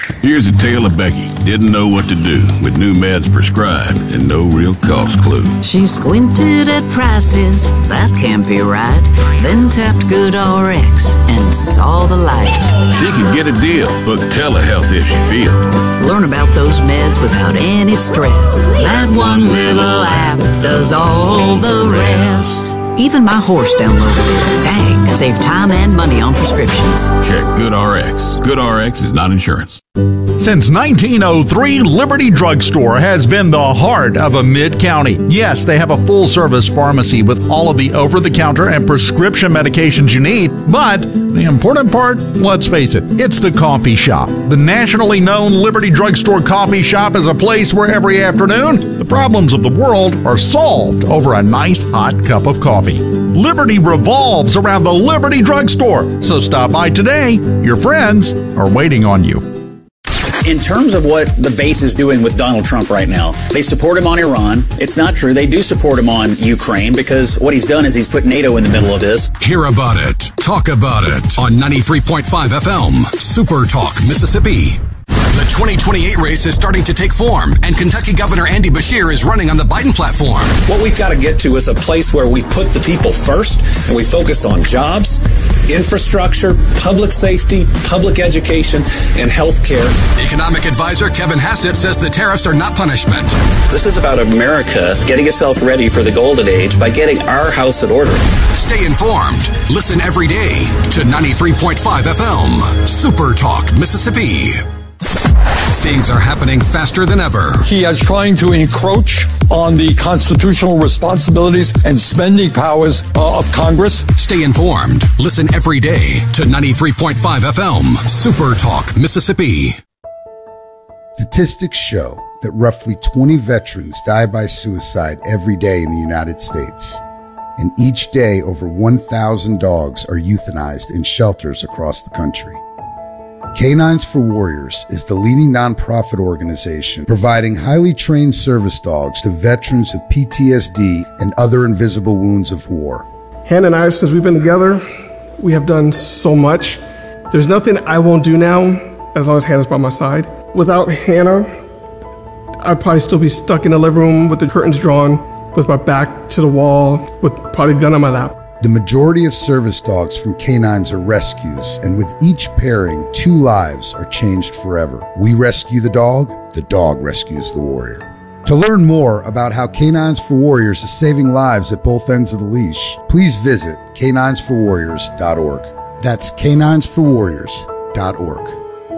Here's a tale of Becky. Didn't know what to do with new meds prescribed and no real cost clue. She squinted at prices, that can't be right. Then tapped GoodRx and saw the light. She could get a deal. Book telehealth if she feel. Learn about those meds without any stress. That one little app does all the rest. Even my horse downloaded it. Dang, save time and money on prescriptions. Check GoodRx. GoodRx is not insurance. Since 1903, Liberty Drugstore has been the heart of a mid-county. Yes, they have a full-service pharmacy with all of the over-the-counter and prescription medications you need, but the important part, let's face it, it's the coffee shop. The nationally known Liberty Drugstore coffee shop is a place where every afternoon, the problems of the world are solved over a nice hot cup of coffee. Liberty revolves around the Liberty Drugstore, so stop by today. Your friends are waiting on you. In terms of what the base is doing with Donald Trump right now, they support him on Iran. It's not true. They do support him on Ukraine because what he's done is he's put NATO in the middle of this. Hear about it. Talk about it on 93.5 FM, Super Talk, Mississippi. The 2028 race is starting to take form, and Kentucky Governor Andy Beshear is running on the Biden platform. What we've got to get to is a place where we put the people first and we focus on jobs, infrastructure, public safety, public education, and health care. Economic advisor Kevin Hassett says the tariffs are not punishment. This is about America getting itself ready for the golden age by getting our house in order. Stay informed. Listen every day to 93.5 FM, Super Talk, Mississippi. Things are happening faster than ever. He is trying to encroach on the constitutional responsibilities and spending powers of Congress. Stay informed. Listen every day to 93.5 FM, Super Talk, Mississippi. Statistics show that roughly 20 veterans die by suicide every day in the United States. And each day, over 1,000 dogs are euthanized in shelters across the country. Canines for Warriors is the leading nonprofit organization providing highly trained service dogs to veterans with PTSD and other invisible wounds of war. Hannah and I, since we've been together, we have done so much. There's nothing I won't do now as long as Hannah's by my side. Without Hannah, I'd probably still be stuck in the living room with the curtains drawn, with my back to the wall, with probably a gun on my lap. The majority of service dogs from canines are rescues, and with each pairing, 2 lives are changed forever. We rescue the dog rescues the warrior. To learn more about how Canines for Warriors is saving lives at both ends of the leash, please visit caninesforwarriors.org. That's caninesforwarriors.org.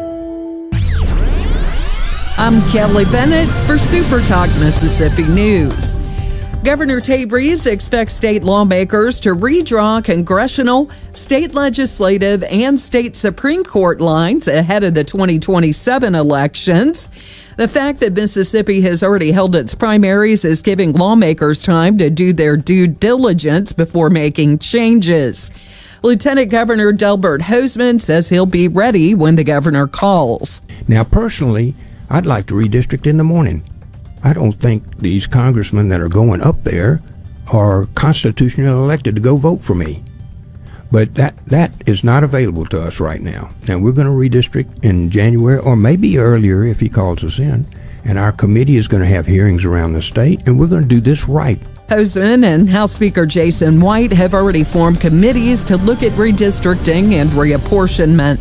I'm Kelly Bennett for Super Talk Mississippi News. Governor Tate Reeves expects state lawmakers to redraw congressional, state legislative, and state Supreme Court lines ahead of the 2027 elections. The fact that Mississippi has already held its primaries is giving lawmakers time to do their due diligence before making changes. Lieutenant Governor Delbert Hosemann says he'll be ready when the governor calls. Now, personally, I'd like to redistrict in the morning. I don't think these congressmen that are going up there are constitutionally elected to go vote for me. But that is not available to us right now. Now, we're going to redistrict in January, or maybe earlier if he calls us in. And our committee is going to have hearings around the state, and we're going to do this right. Hosemann and House Speaker Jason White have already formed committees to look at redistricting and reapportionment.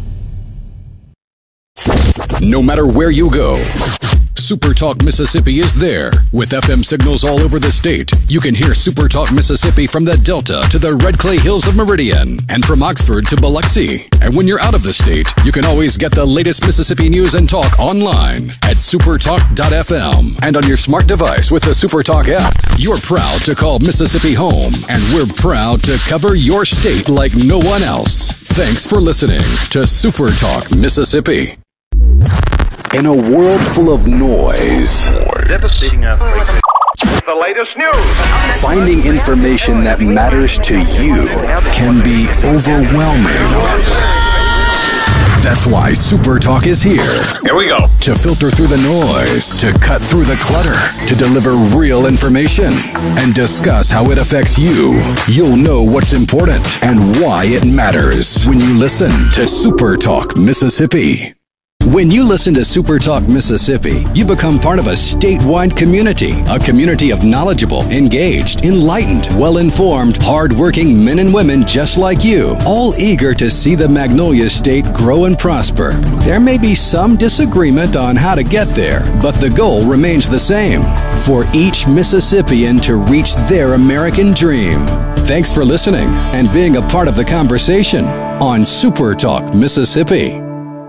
No matter where you go, Super Talk Mississippi is there. With FM signals all over the state, you can hear Super Talk Mississippi from the Delta to the Red Clay Hills of Meridian and from Oxford to Biloxi. And when you're out of the state, you can always get the latest Mississippi news and talk online at supertalk.fm and on your smart device with the Super Talk app. You're proud to call Mississippi home, and we're proud to cover your state like no one else. Thanks for listening to Super Talk Mississippi. In a world full of noise, devastating earthquake. The latest news. Finding information that matters to you can be overwhelming. That's why Super Talk is here. Here we go. To filter through the noise, to cut through the clutter, to deliver real information, and discuss how it affects you. You'll know what's important and why it matters when you listen to Super Talk Mississippi. When you listen to Super Talk Mississippi, you become part of a statewide community, a community of knowledgeable, engaged, enlightened, well-informed, hard-working men and women just like you, all eager to see the Magnolia State grow and prosper. There may be some disagreement on how to get there, but the goal remains the same, for each Mississippian to reach their American dream. Thanks for listening and being a part of the conversation on Super Talk Mississippi.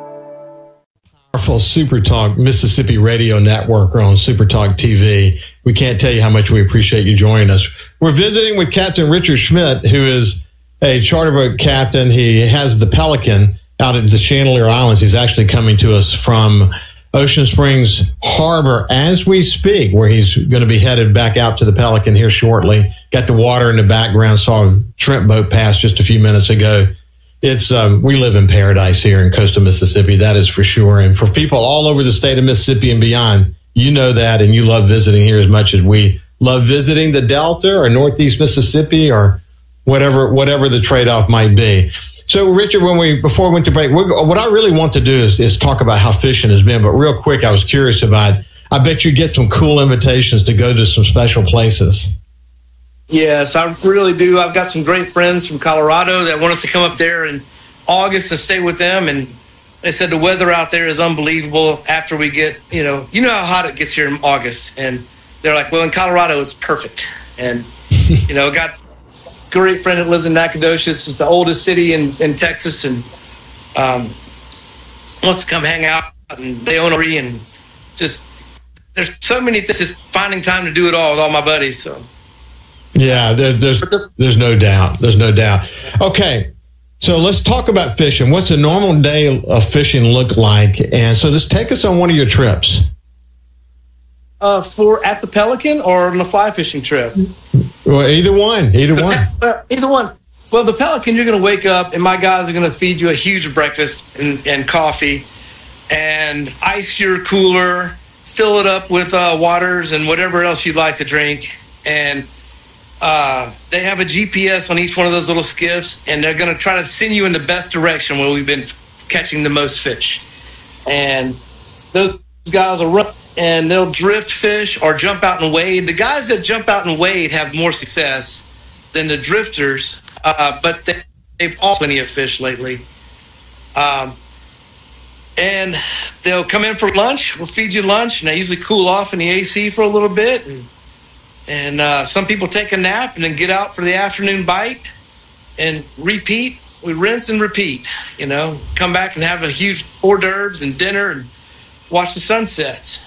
Powerful Super Talk Mississippi Radio Network or on Super Talk TV. We can't tell you how much we appreciate you joining us. We're visiting with Captain Richard Schmidt, who is a charter boat captain. He has the Pelican out at the Chandelier Islands. He's actually coming to us from Ocean Springs Harbor as we speak, where he's going to be headed back out to the Pelican here shortly. Got the water in the background. Saw a shrimp boat pass just a few minutes ago. It's we live in paradise here in coastal Mississippi, that is for sure. And for people all over the state of Mississippi and beyond, you know that, and you love visiting here as much as we love visiting the Delta or Northeast Mississippi or whatever the trade-off might be. So, Richard, before we went to break, what I really want to do is talk about how fishing has been. But real quick, I was curious about, I bet you get some cool invitations to go to some special places. Yes, I really do. I've got some great friends from Colorado that want us to come up there in August and stay with them. And they said the weather out there is unbelievable after we get, you know how hot it gets here in August. And they're like, well, in Colorado, it's perfect. And, got a great friend that lives in Nacogdoches. It's the oldest city in Texas. And wants to come hang out. And they own a tree. And just, there's so many things, just finding time to do it all with all my buddies. So. Yeah, there's no doubt. There's no doubt. Okay, so let's talk about fishing. What's a normal day of fishing look like? And so just take us on one of your trips. For at the Pelican or on the fly fishing trip? Well, either one. Either one. Well, the Pelican, you're going to wake up and my guys are going to feed you a huge breakfast and coffee and ice your cooler, fill it up with waters and whatever else you'd like to drink. And they have a GPS on each one of those little skiffs, and they're going to try to send you in the best direction where we've been catching the most fish. And those guys will run, and they'll drift fish or jump out and wade. The guys that jump out and wade have more success than the drifters, but they've also plenty of fish lately. And they'll come in for lunch. We'll feed you lunch, and they usually cool off in the AC for a little bit. And some people take a nap and then get out for the afternoon bite and repeat. We rinse and repeat, come back and have a huge hors d'oeuvres and dinner and watch the sunsets.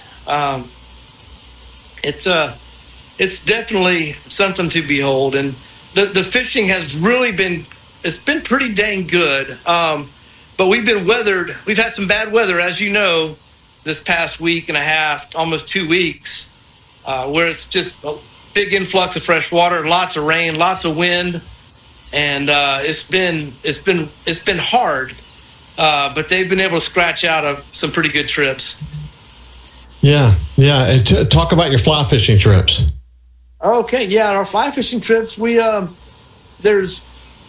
It's definitely something to behold. And the fishing has really it's been pretty dang good. But we've been weathered. We've had some bad weather, as you know, this past week and a half, almost 2 weeks, where it's just a big influx of fresh water, lots of rain, lots of wind, and it's been hard. But they've been able to scratch out some pretty good trips. Yeah. And talk about your fly fishing trips. Okay, yeah, our fly fishing trips, we there's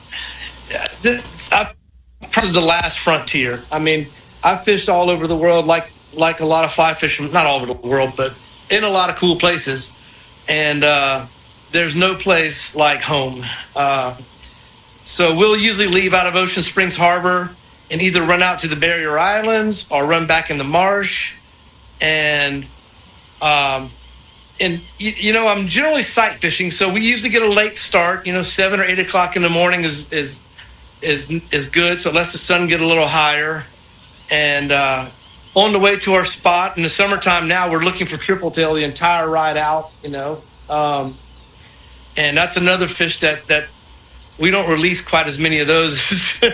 probably the last frontier. I mean, I've fished all over the world, like a lot of fly fishermen, not all over the world, but in a lot of cool places. And there's no place like home. So we'll usually leave out of Ocean Springs Harbor and either run out to the Barrier Islands or run back in the marsh. And I'm generally sight fishing, so we usually get a late start. 7 or 8 o'clock in the morning is good, so it lets the sun get a little higher. And on the way to our spot in the summertime now, we're looking for triple tail the entire ride out, and that's another fish that we don't release quite as many of those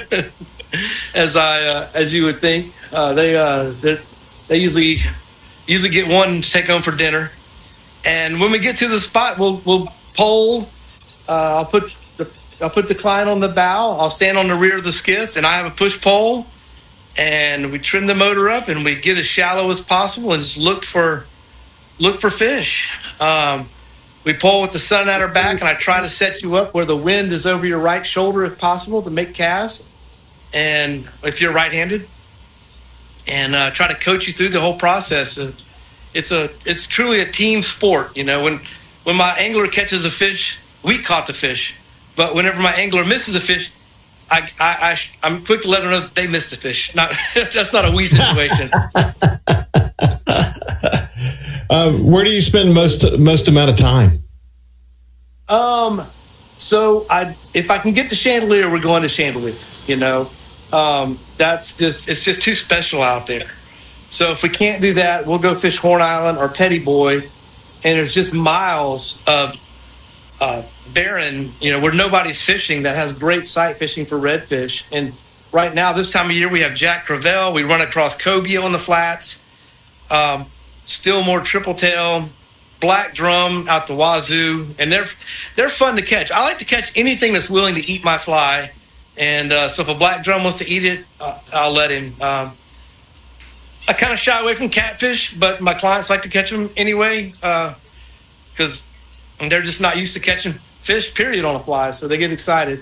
as you would think. They usually get one to take home for dinner. And when we get to the spot, we'll pole. I'll put the client on the bow. I'll stand on the rear of the skiff, and I have a push pole. And we trim the motor up, and we get as shallow as possible, and just look for fish. We pole with the sun at our back, and I try to set you up where the wind is over your right shoulder if possible to make casts. And if you're right-handed, and try to coach you through the whole process. It's truly a team sport. You know, when my angler catches a fish, we caught the fish. But whenever my angler misses a fish, I'm quick to let them know that they missed the fish. That's not a we situation. Where do you spend most amount of time? So if I can get to Chandelier, we're going to Chandelier. You know, it's just too special out there. So if we can't do that, we'll go fish Horn Island or Petty Boy, and there's just miles of barren, you know, where nobody's fishing that has great sight fishing for redfish. And right now, this time of year, we have Jack Crevalle. We run across cobia on the flats, still more triple tail, black drum out the wazoo, and they're fun to catch. I like to catch anything that's willing to eat my fly, and so if a black drum wants to eat it, I'll let him. I kind of shy away from catfish, but my clients like to catch them anyway because they're just not used to catching fish, period, on a fly, so they get excited.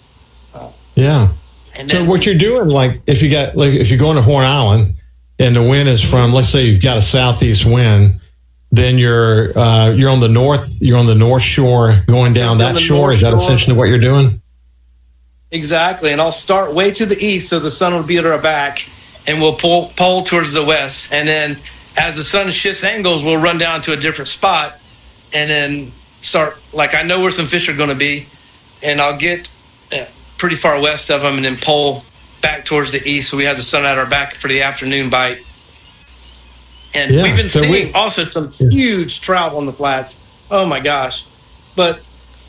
Yeah. So what you're doing, like if you're going to Horn Island and the wind is from, let's say you've got a southeast wind, then you're on the north shore going down that shore. Is that essentially what you're doing? Exactly. And I'll start way to the east so the sun will be at our back, and we'll pole towards the west. And then as the sun shifts angles, we'll run down to a different spot and then start, like I know where some fish are going to be, and I'll get pretty far west of them and then pole back towards the east so we have the sun at our back for the afternoon bite. And we've been seeing also some huge trout on the flats. Oh my gosh. But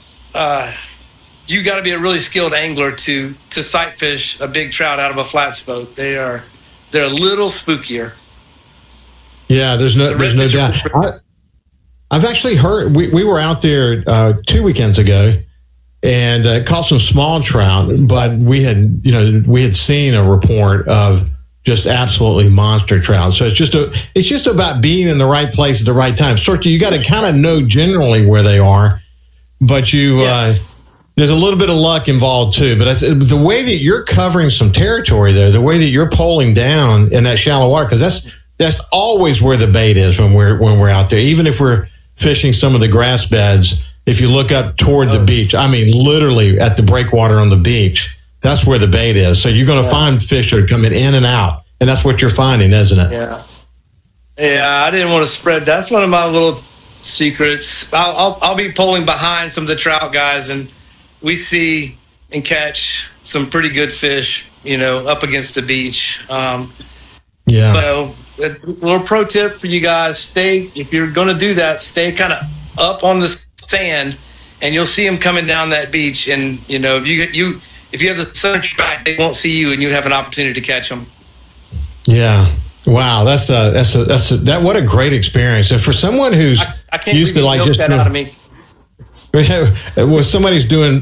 you got to be a really skilled angler to sight fish a big trout out of a flats boat. They're a little spookier. Yeah, there's no doubt. I've actually heard, we were out there 2 weekends ago and caught some small trout, but we had seen a report of just absolutely monster trout. So it's just about being in the right place at the right time. Sort of, you got to kind of know generally where they are, but there's a little bit of luck involved too. But the way that you're covering some territory there, the way that you're poling down in that shallow water, because that's always where the bait is when we're out there. Even if we're fishing some of the grass beds, if you look up toward the beach, I mean, literally at the breakwater on the beach, that's where the bait is. So you're going to find fish that are coming in and out, and that's what you're finding, isn't it? Yeah. Yeah, I didn't want to spread. That's one of my little secrets. I'll be pulling behind some of the trout guys, and we see and catch some pretty good fish, up against the beach. So a little pro tip for you guys: if you're going to do that, stay kind of up on the sand, and you'll see them coming down that beach. And if you have the sun back, they won't see you, and you have an opportunity to catch them. Yeah. Wow. What a great experience. And for someone who's I can't used to like just that out of me. Well, somebody's doing,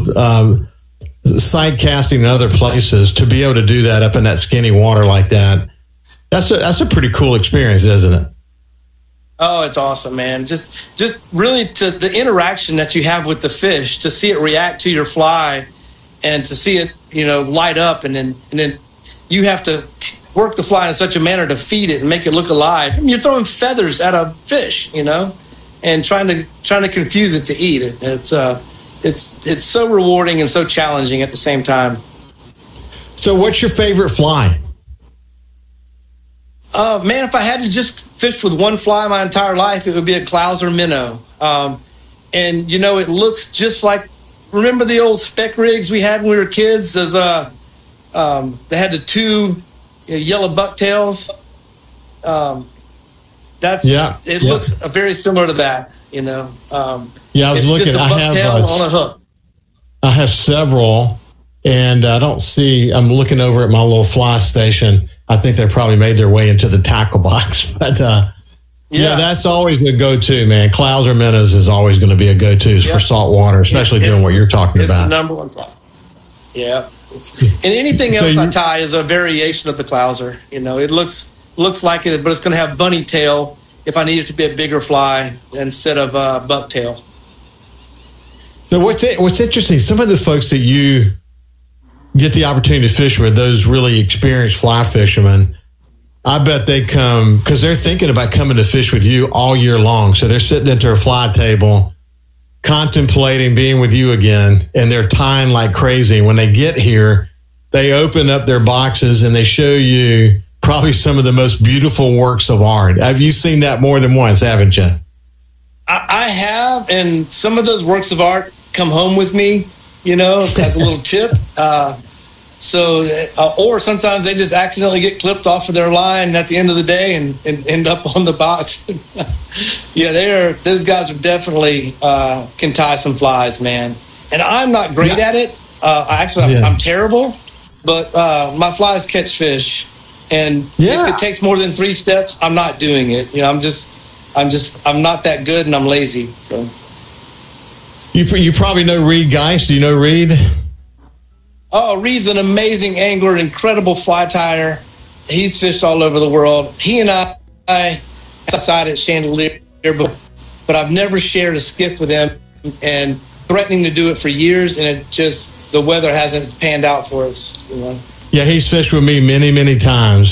sight casting in other places, to be able to do that up in that skinny water like that. That's a pretty cool experience, isn't it? Oh, it's awesome, man. Just really to the interaction that you have with the fish, to see it react to your fly and to see it, light up, and then you have to work the fly in such a manner to feed it and make it look alive. I mean, you're throwing feathers at a fish, and trying to confuse it to eat it. It's so rewarding and so challenging at the same time. So what's your favorite fly? Man, if I had to just fish with one fly my entire life, it would be a Clouser minnow. And it looks just like, remember the old spec rigs we had when we were kids? They had the two yellow bucktails. It looks very similar to that, I was looking. Just a bucktail on a hook. I have several, and I'm looking over at my little fly station. I think they probably made their way into the tackle box, but that's always a go-to, man. Clouser minnows is always going to be a go-to for salt water, especially doing what you're talking about. It's the number one fly. Yeah, and anything else I tie is a variation of the Clouser. It looks like it, but it's going to have bunny tail if I need it to be a bigger fly instead of bucktail. So what's interesting, some of the folks that you get the opportunity to fish with, those really experienced fly fishermen, I bet they come because they're thinking about coming to fish with you all year long. So they're sitting at their fly table, contemplating being with you again, and they're tying like crazy. When they get here, they open up their boxes and they show you probably some of the most beautiful works of art. Have you seen that more than once, haven't you? I have, and some of those works of art come home with me, as a little tip. Or sometimes they just accidentally get clipped off of their line at the end of the day and end up on the box. Yeah, those guys are definitely can tie some flies, man. And I'm not great at it. I'm terrible, but my flies catch fish. And if it takes more than 3 steps, I'm not doing it. I'm not that good, and I'm lazy. So you probably know Reed Geist. Do you know Reed? Oh, Reed's an amazing angler, incredible fly tyer. He's fished all over the world. He and I outside at Chandelier, but I've never shared a skiff with him, and threatening to do it for years, and the weather hasn't panned out for us. Yeah, he's fished with me many times,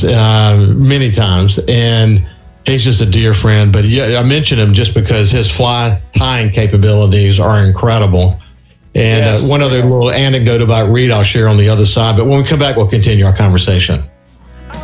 and he's just a dear friend. But I mentioned him just because his fly tying capabilities are incredible. And one other little anecdote about Reed I'll share on the other side. But when we come back, we'll continue our conversation.